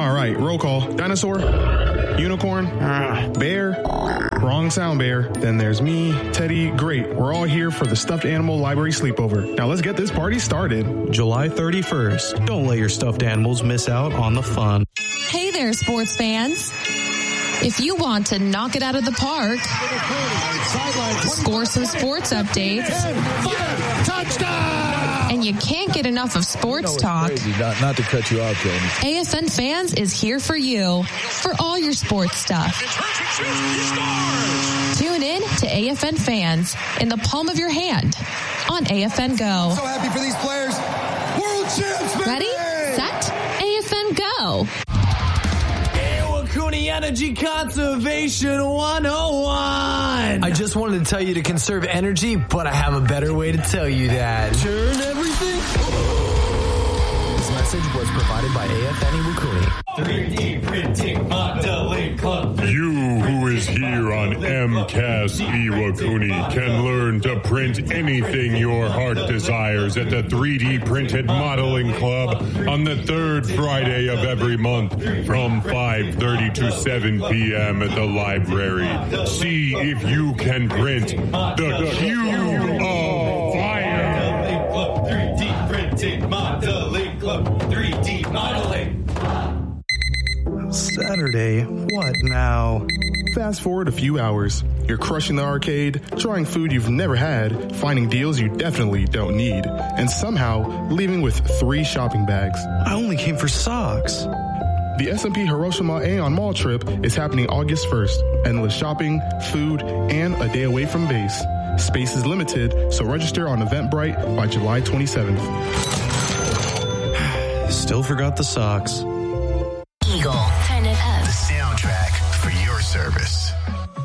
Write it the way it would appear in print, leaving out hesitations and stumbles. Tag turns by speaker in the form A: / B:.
A: All right, roll call. Dinosaur, unicorn, bear. Wrong sound, bear. Then there's me, Teddy. Great. We're all here for the Stuffed Animal Library Sleepover. Now let's get this party started.
B: July 31st. Don't let your stuffed animals miss out on the fun.
C: Hey there, sports fans. If you want to knock it out of the park, score some sports updates, and you can't get enough of sports talk,
D: not to cut you off, Jamie.
C: AFN Fans is here for you for all your sports stuff. Tune in to AFN Fans in the palm of your hand on AFN Go.
E: So happy for these players. World champs, baby!
C: Ready, set, AFN Go.
F: Iwakuni Energy Conservation 101. I just wanted to tell you to conserve energy, but I have a better way to tell you that. Turn everything. This message was provided by AFN Iwakuni.
G: 3D Printing Modeling Club.
H: You who is here on MCAS Iwakuni can learn to print anything your heart desires at the 3D Printed Modeling Club on the third Friday of every month from 5:30 to 7 p.m. at the library. See if you can print the cube of fire.
G: 3D Printing Modeling Club. 3D Modeling.
B: Saturday, what now?
A: Fast forward a few hours. You're crushing the arcade, trying food you've never had, finding deals you definitely don't need, and somehow leaving with 3 shopping bags.
B: I only came for socks.
A: The S&P Hiroshima Aeon Mall trip is happening August 1st. Endless shopping, food, and a day away from base. Space is limited, so register on Eventbrite by July 27th.
B: Still forgot the socks.
I: Eagle, turn it up. The soundtrack